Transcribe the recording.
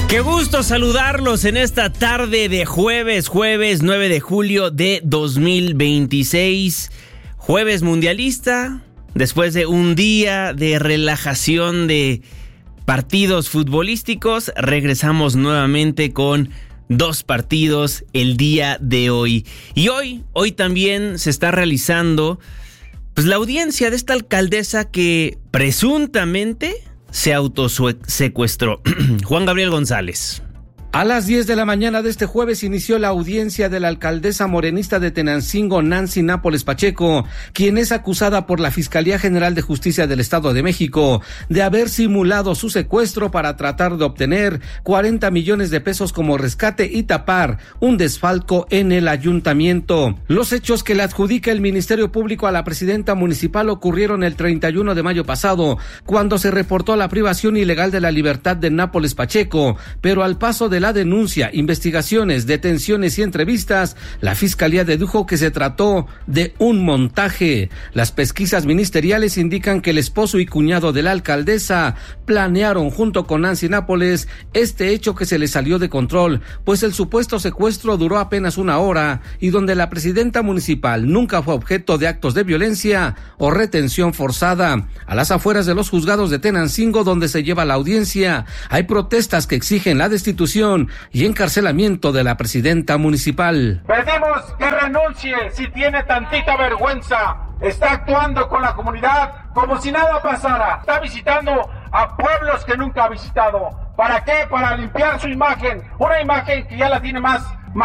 Qué gusto saludarlos en esta tarde de jueves 9 de julio de 2026, jueves mundialista, después de un día de relajación de partidos futbolísticos, regresamos nuevamente con 2 partidos el día de hoy. Y hoy también se está realizando la audiencia de esta alcaldesa que presuntamente se autosecuestró. Juan Gabriel González. A las 10 de la mañana de este jueves inició la audiencia de la alcaldesa morenista de Tenancingo, Nancy Nápoles Pacheco, quien es acusada por la Fiscalía General de Justicia del Estado de México de haber simulado su secuestro para tratar de obtener 40 millones de pesos como rescate y tapar un desfalco en el ayuntamiento. Los hechos que le adjudica el Ministerio Público a la presidenta municipal ocurrieron el 31 de mayo pasado, cuando se reportó la privación ilegal de la libertad de Nápoles Pacheco, pero al paso de la denuncia, investigaciones, detenciones y entrevistas, la Fiscalía dedujo que se trató de un montaje. Las pesquisas ministeriales indican que el esposo y cuñado de la alcaldesa planearon junto con Nancy Nápoles este hecho que se le salió de control, pues el supuesto secuestro duró apenas 1 hora y donde la presidenta municipal nunca fue objeto de actos de violencia o retención forzada. A las afueras de los juzgados de Tenancingo, donde se lleva la audiencia, hay protestas que exigen la destitución y encarcelamiento de la presidenta municipal. Pedimos que renuncie si tiene tantita vergüenza. Está actuando con la comunidad como si nada pasara. Está visitando a pueblos que nunca ha visitado. ¿Para qué? Para limpiar su imagen. Una imagen que ya la tiene más